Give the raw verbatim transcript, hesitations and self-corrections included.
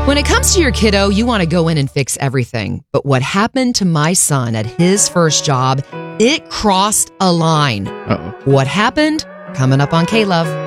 When it comes to your kiddo, you want to go in and fix everything. But what happened to my son at his first job, it crossed a line. Uh-oh. What happened? Coming up on K-Love.